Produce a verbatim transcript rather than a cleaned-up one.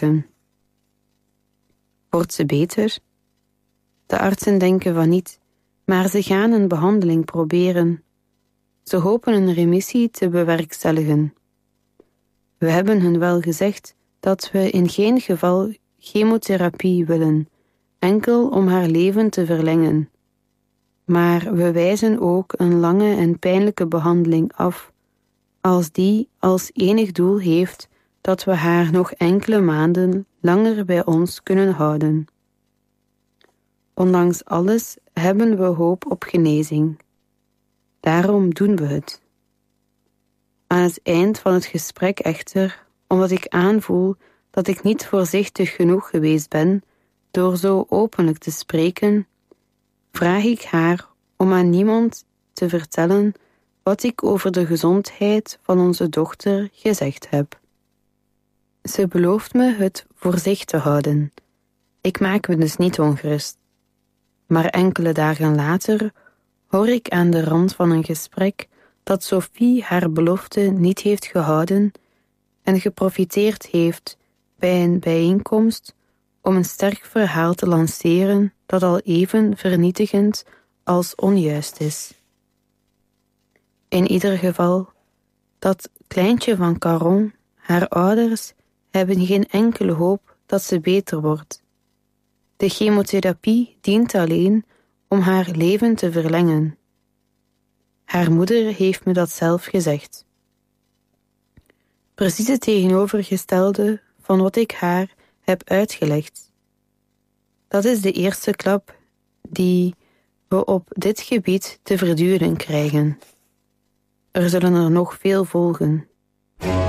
maken. Wordt ze beter? De artsen denken van niet, maar ze gaan een behandeling proberen. Ze hopen een remissie te bewerkstelligen. We hebben hun wel gezegd dat we in geen geval chemotherapie willen, enkel om haar leven te verlengen. Maar we wijzen ook een lange en pijnlijke behandeling af, als die als enig doel heeft dat we haar nog enkele maanden langer bij ons kunnen houden. Ondanks alles hebben we hoop op genezing. Daarom doen we het. Aan het eind van het gesprek echter, omdat ik aanvoel dat ik niet voorzichtig genoeg geweest ben door zo openlijk te spreken, vraag ik haar om aan niemand te vertellen wat ik over de gezondheid van onze dochter gezegd heb. Ze belooft me het voor zich te houden. Ik maak me dus niet ongerust. Maar enkele dagen later hoor ik aan de rand van een gesprek dat Sophie haar belofte niet heeft gehouden en geprofiteerd heeft bij een bijeenkomst om een sterk verhaal te lanceren dat al even vernietigend als onjuist is. In ieder geval, dat kleintje van Caron, haar ouders, hebben geen enkele hoop dat ze beter wordt. De chemotherapie dient alleen om haar leven te verlengen. Haar moeder heeft me dat zelf gezegd. Precies het tegenovergestelde van wat ik haar heb uitgelegd. Dat is de eerste klap die we op dit gebied te verduren krijgen. Er zullen er nog veel volgen.